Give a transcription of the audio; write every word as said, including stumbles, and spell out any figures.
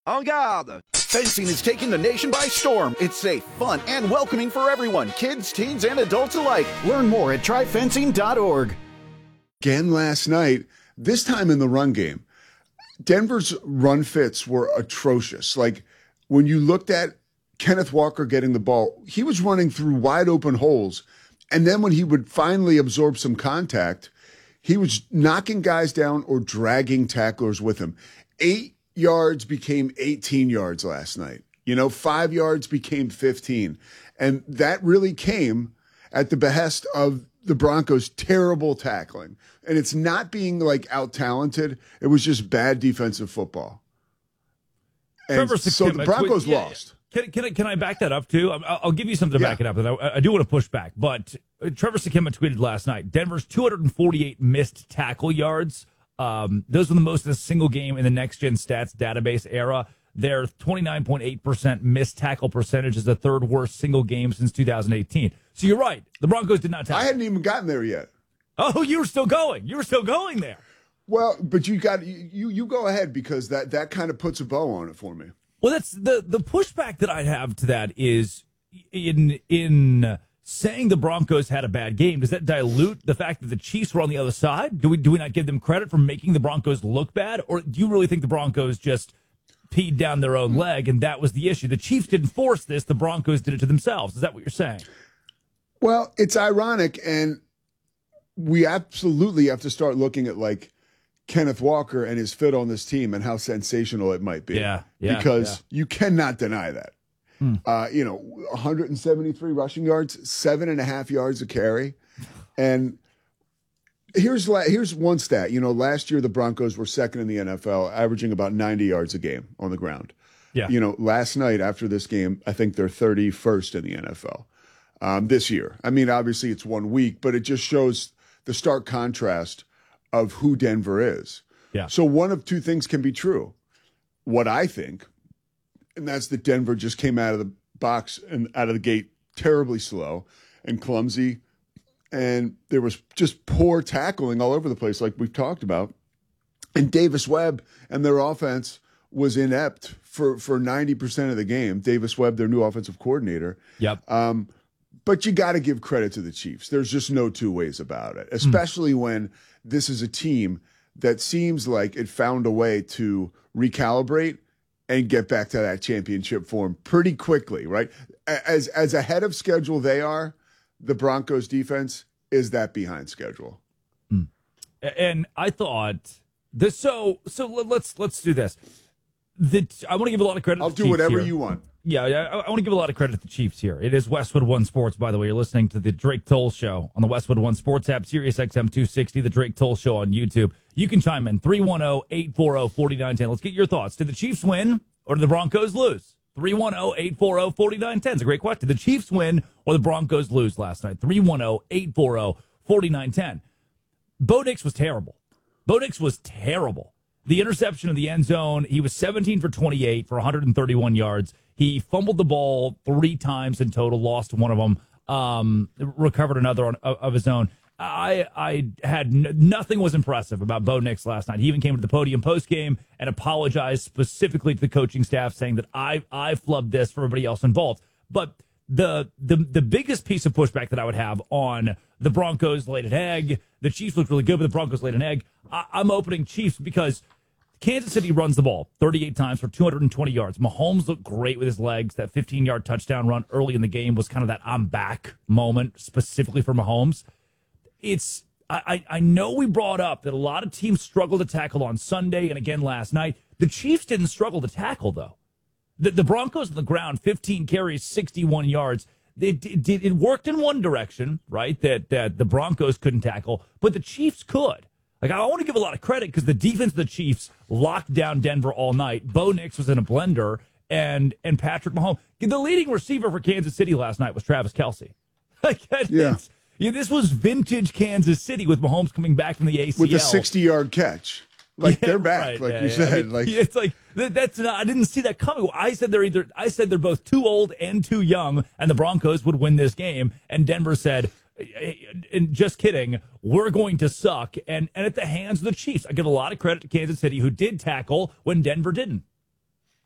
En garde! Fencing is taking the nation by storm. It's safe, fun, and welcoming for everyone, kids, teens, and adults alike. Learn more at try fencing dot org. Again last night, this time in the run game, Denver's run fits were atrocious. Like, when you looked at Kenneth Walker getting the ball, he was running through wide open holes. And then when he would finally absorb some contact, he was knocking guys down or dragging tacklers with him. Eight yards became eighteen yards last night. You know, five yards became fifteen. And that really came at the behest of the Broncos' terrible tackling. And it's not being like out-talented. It was just bad defensive football. And so the Broncos tweet, yeah, lost. Can, can, I, can I back that up, too? I'll, I'll give you something to Yeah. back it up. And I, I do want to push back. But Trevor Sakema tweeted last night, Denver's two hundred forty-eight missed tackle yards. Um, those were the most in a single game in the Next Gen Stats database era. Their twenty-nine point eight percent missed tackle percentage is the third worst single game since two thousand eighteen. So you're right. The Broncos did not tackle. I hadn't even gotten there yet. Oh, you were still going. You were still going there. Well, but you got you you go ahead because that that kind of puts a bow on it for me. Well, that's the the pushback that I have to that is in in saying the Broncos had a bad game. Does that dilute the fact that the Chiefs were on the other side? Do we do we not give them credit for making the Broncos look bad, or do you really think the Broncos just peed down their own leg and that was the issue? The Chiefs didn't force this; the Broncos did it to themselves. Is that what you're saying? Well, it's ironic, and we absolutely have to start looking at like Kenneth Walker and his fit on this team and how sensational it might be. Yeah, yeah, because yeah. you cannot deny that. Hmm. Uh, you know, one hundred seventy-three rushing yards, seven and a half yards a carry. And here's la- here's one stat. You know, last year the Broncos were second in the N F L, averaging about ninety yards a game on the ground. Yeah. You know, last night after this game, I think they're thirty-first in the N F L um, this year. I mean, obviously it's one week, but it just shows the stark contrast of who Denver is. Yeah. So one of two things can be true. What I think, and that's that Denver just came out of the box and out of the gate terribly slow and clumsy. And there was just poor tackling all over the place, like we've talked about. And Davis Webb and their offense was inept for, for ninety percent of the game. Davis Webb, their new offensive coordinator. Yep. Um, but you got to give credit to the Chiefs. There's just no two ways about it, especially mm. when this is a team that seems like it found a way to recalibrate and get back to that championship form pretty quickly, right? As as ahead of schedule they are, the Broncos defense is that behind schedule. Mm. And I thought this. So so let's let's do this. The, I want to give a lot of credit. I'll to do Chiefs whatever here. you want. Yeah, I, I want to give a lot of credit to the Chiefs here. It is Westwood One Sports, by the way. You're listening to the Drake Toll Show on the Westwood One Sports app, Sirius X M two sixty, the Drake Toll Show on YouTube. You can chime in, three one zero, eight four zero, four nine one zero. Let's get your thoughts. Did the Chiefs win or did the Broncos lose? three one zero, eight four zero, four nine one zero. It's a great question. Did the Chiefs win or the Broncos lose last night? three one zero, eight four zero, four nine one zero. Bo Nix was terrible. Bo Nix was terrible. The interception of the end zone, he was seventeen for twenty-eight for one hundred thirty-one yards. He fumbled the ball three times in total, lost one of them, um, recovered another on, of his own. I I had n- nothing was impressive about Bo Nix last night. He even came to the podium post-game and apologized specifically to the coaching staff, saying that I I flubbed this for everybody else involved. But the the the biggest piece of pushback that I would have on the Broncos laid an egg. The Chiefs looked really good, but the Broncos laid an egg. I, I'm opening Chiefs because Kansas City runs the ball thirty-eight times for two hundred twenty yards. Mahomes looked great with his legs. That fifteen-yard touchdown run early in the game was kind of that I'm back moment specifically for Mahomes. It's I, I know we brought up that a lot of teams struggle to tackle on Sunday and again last night. The Chiefs didn't struggle to tackle, though. The, the Broncos on the ground, fifteen carries, sixty-one yards. It, it, it worked in one direction, right, that, that the Broncos couldn't tackle, but the Chiefs could. Like, I want to give a lot of credit because the defense of the Chiefs locked down Denver all night. Bo Nix was in a blender, and and Patrick Mahomes. The leading receiver for Kansas City last night was Travis Kelce. Like, yeah. yeah, this was vintage Kansas City with Mahomes coming back from the A C L. With a sixty-yard catch. Like, yeah, they're back, right, like yeah, you yeah. said. I mean, like It's like, that, that's not, I didn't see that coming. I said they're either, I said they're both too old and too young, and the Broncos would win this game, and Denver said, and just kidding, we're going to suck. And, and at the hands of the Chiefs, I give a lot of credit to Kansas City, who did tackle when Denver didn't.